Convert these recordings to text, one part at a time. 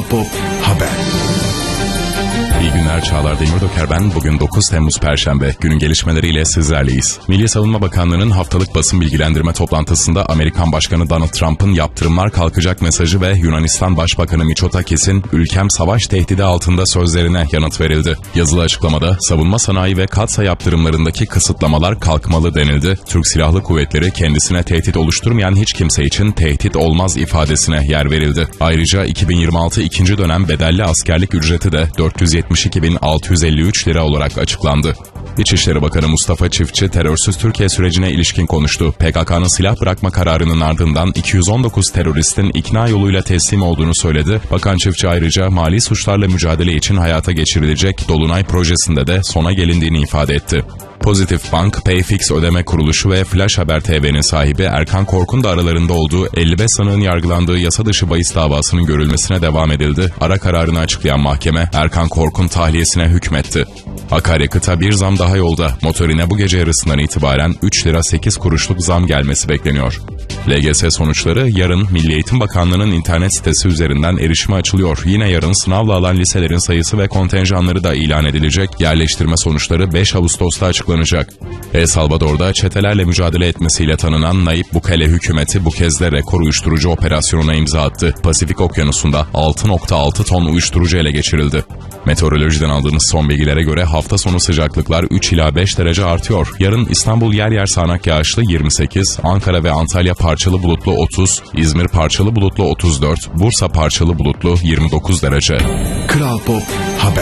Pop Haber. İyi günler, Çağlar Demirdoker ben. Bugün 9 Temmuz Perşembe. Günün gelişmeleriyle sizlerleyiz. Milli Savunma Bakanlığı'nın haftalık basın bilgilendirme toplantısında Amerikan Başkanı Donald Trump'ın yaptırımlar kalkacak mesajı ve Yunanistan Başbakanı Mitsotakis'in ülkem savaş tehdidi altında sözlerine yanıt verildi. Yazılı açıklamada savunma sanayi ve katsa yaptırımlarındaki kısıtlamalar kalkmalı denildi. Türk Silahlı Kuvvetleri kendisine tehdit oluşturmayan hiç kimse için tehdit olmaz ifadesine yer verildi. Ayrıca 2026 ikinci dönem bedelli askerlik ücreti de 472.653 lira olarak açıklandı. İçişleri Bakanı Mustafa Çiftçi terörsüz Türkiye sürecine ilişkin konuştu. PKK'nın silah bırakma kararının ardından 219 teröristin ikna yoluyla teslim olduğunu söyledi. Bakan Çiftçi ayrıca mali suçlarla mücadele için hayata geçirilecek Dolunay projesinde de sona gelindiğini ifade etti. Pozitif Bank, Payfix Ödeme Kuruluşu ve Flash Haber TV'nin sahibi Erkan Kork'un da aralarında olduğu 55 sanığın yargılandığı yasa dışı bahis davasının görülmesine devam edildi. Ara kararını açıklayan mahkeme Erkan Kork'un tahliyesine hükmetti. Akaryakıta bir zam daha yolda. Motorine bu gece yarısından itibaren 3 lira 8 kuruşluk zam gelmesi bekleniyor. LGS sonuçları yarın Milli Eğitim Bakanlığı'nın internet sitesi üzerinden erişime açılıyor. Yine yarın sınavla alan liselerin sayısı ve kontenjanları da ilan edilecek. Yerleştirme sonuçları 5 Ağustos'ta açıklanacak. El Salvador'da çetelerle mücadele etmesiyle tanınan Nayib Bukele hükümeti bu kez de rekor uyuşturucu operasyonuna imza attı. Pasifik Okyanusu'nda 6.6 ton uyuşturucu ele geçirildi. Meteorolojiden aldığımız son bilgilere göre hafta sonu sıcaklıklar 3 ila 5 derece artıyor. Yarın İstanbul yer yer sağanak yağışlı 28, Ankara ve Antalya parçalı bulutlu 30, İzmir parçalı bulutlu 34, Bursa parçalı bulutlu 29 derece. Kral Pop Haber.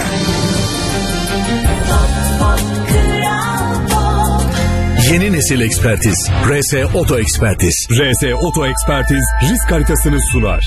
Yeni nesil ekspertiz. RS Oto Ekspertiz. RS Oto Ekspertiz risk haritasını sunar.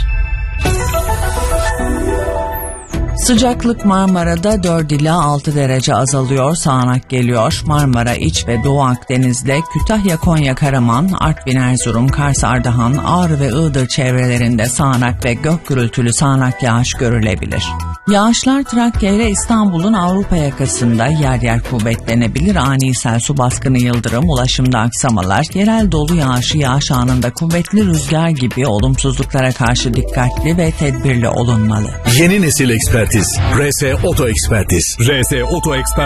Sıcaklık Marmara'da 4 ila 6 derece azalıyor, sağanak geliyor. Marmara, İç ve Doğu Akdeniz'de Kütahya, Konya, Karaman, Artvin, Erzurum, Kars, Ardahan, Ağrı ve Iğdır çevrelerinde sağanak ve gök gürültülü sağanak yağış görülebilir. Yağışlar Trakya ile İstanbul'un Avrupa yakasında yer yer kuvvetlenebilir. Ani sel, su baskını, yıldırım, ulaşımda aksamalar, yerel dolu yağışı, yağış anında kuvvetli rüzgar gibi olumsuzluklara karşı dikkatli ve tedbirli olunmalı. Yeni nesil ekspertiz. RS Oto Ekspertiz. RS Oto Ekspertiz.